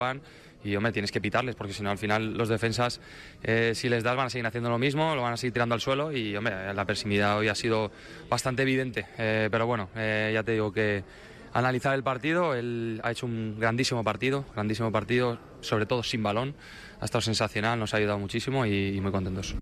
Y hombre, tienes que pitarles porque si no al final los defensas si les das van a seguir haciendo lo mismo, lo van a seguir tirando al suelo y hombre, la persimidad hoy ha sido bastante evidente, pero bueno, ya te digo que analizar el partido, él ha hecho un grandísimo partido, sobre todo sin balón, ha estado sensacional, nos ha ayudado muchísimo y muy contentos.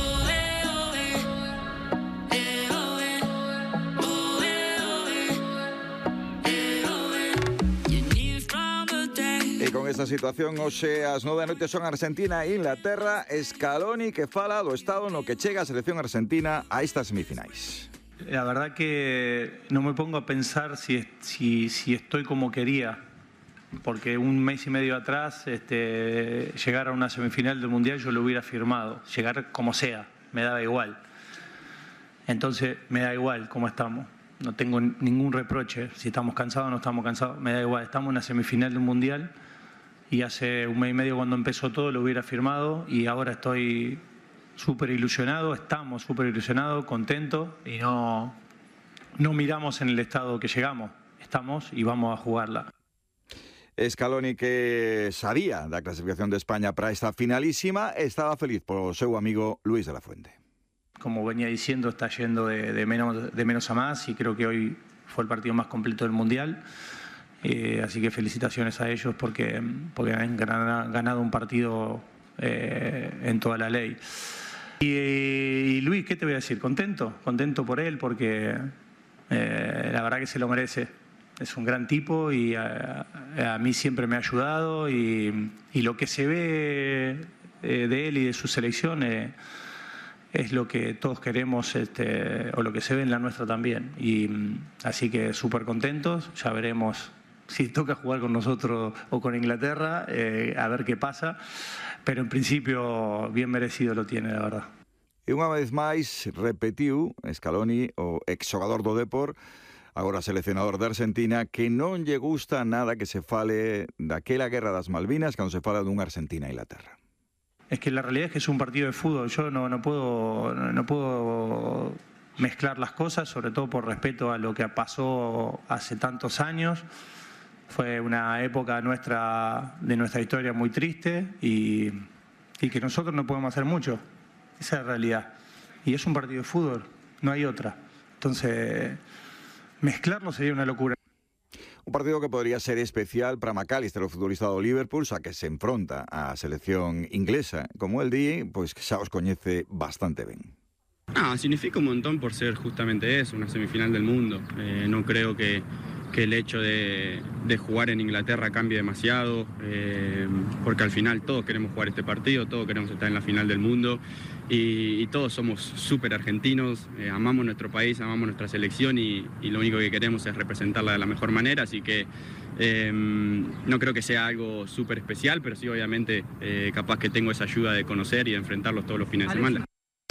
Con esta situación hoxe ás 9 da noite son Argentina e Inglaterra. Scaloni que fala do estado no que chega a selección argentina a estas semifinais. La verdad que no me pongo a pensar si estoy como quería, porque un mes y medio atrás llegar a una semifinal del Mundial yo lo hubiera firmado, llegar como sea, me daba igual. Entonces me da igual cómo estamos, no tengo ningún reproche, si estamos cansados o no estamos cansados, me da igual, estamos en una semifinal del Mundial. Y hace un mes y medio cuando empezó todo lo hubiera firmado y ahora estoy súper ilusionado, estamos súper ilusionados, contentos y no miramos en el estado que llegamos, estamos y vamos a jugarla. Scaloni que sabía da clasificación de España para esta finalísima, estaba feliz por seu amigo Luis de la Fuente. Como venía diciendo, está yendo de menos a más y creo que hoy fue el partido más completo del Mundial. Así que felicitaciones a ellos porque han ganado un partido en toda la ley. Y Luis, ¿qué te voy a decir? Contento por él porque la verdad que se lo merece. Es un gran tipo y a mí siempre me ha ayudado y lo que se ve de él y de su selección es lo que todos queremos o lo que se ve en la nuestra también. Y así que súper contentos, ya veremos si toca jugar con nosotros o con Inglaterra, a ver qué pasa, pero en principio bien merecido lo tiene, la verdad. E unha vez máis repetiu Scaloni, o exxogador do Depor, agora seleccionador de Argentina, que non lle gusta nada que se fale daquela guerra das Malvinas cando se fala dunha Argentina e Inglaterra. Es que la realidad es que es un partido de fútbol, yo no puedo mezclar las cosas, sobre todo por respeto a lo que pasó hace tantos años. Fue una época de nuestra historia muy triste y que nosotros no podemos hacer mucho. Esa es la realidad. Y es un partido de fútbol, no hay otra. Entonces, mezclarlo sería una locura. Un partido que podría ser especial para McAllister, o futbolista do Liverpool, xa que se enfronta á selección inglesa. Como el di, pois que xa os coñece bastante ben. Significa un montón por ser justamente eso, una semifinal del mundo. No creo que el hecho de jugar en Inglaterra cambie demasiado, porque al final todos queremos jugar este partido, todos queremos estar en la final del mundo y todos somos súper argentinos, amamos nuestro país, amamos nuestra selección y lo único que queremos es representarla de la mejor manera, así que no creo que sea algo súper especial, pero sí obviamente capaz que tengo esa ayuda de conocer y de enfrentarlos todos los fines de semana.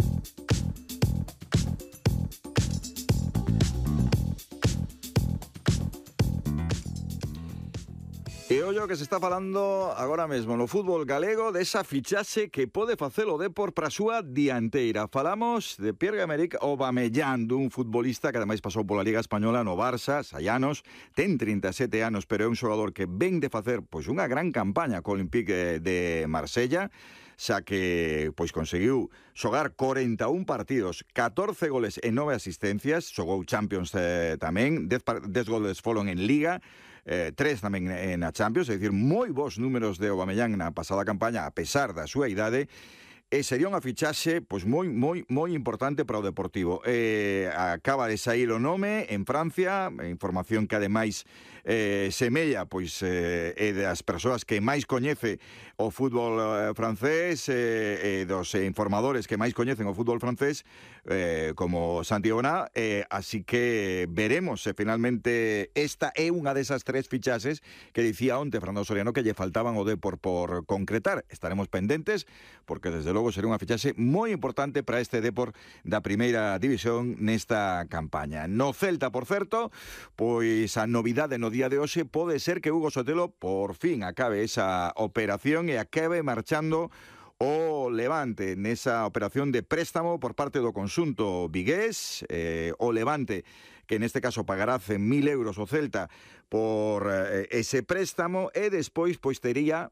E ollo que se está falando agora mesmo no fútbol galego desa fichaxe que pode facer o Depor para a súa dianteira. Falamos de Pierre-Emerick Aubameyang, un futbolista que ademais pasou pola Liga Española no Barça, Saianos, ten 37 anos, pero é un xogador que ven de facer pois unha gran campaña co Olympique de Marsella, xa que pois conseguiu xogar 41 partidos, 14 goles e 9 asistencias, xogou Champions tamén, 10 goles foron en Liga, 3 tamén na Champions, é dicir, moi bons números de Aubameyang na pasada campaña, a pesar da súa idade, e sería unha fichaxe pois moi importante para o Deportivo. Acaba de sair o nome en Francia, información que ademais semella pois é das persoas que máis coñece o fútbol francés e dos informadores que máis coñecen o fútbol francés, como Santi Boná, así que veremos se finalmente esta é unha desas tres fichaxes que dicía onte Fernando Soriano que lle faltaban o Depor por concretar. Estaremos pendentes porque desde logo será unha fichaxe moi importante para este Depor da primeira división nesta campaña. No Celta, por certo, pois a novidade no día de hoxe pode ser que Hugo Sotelo por fin acabe esa operación e acabe marchando o Levante nesa operación de préstamo por parte do conxunto vigués, o Levante que neste caso pagará 100.000 euros o Celta por ese préstamo, e despois pois tería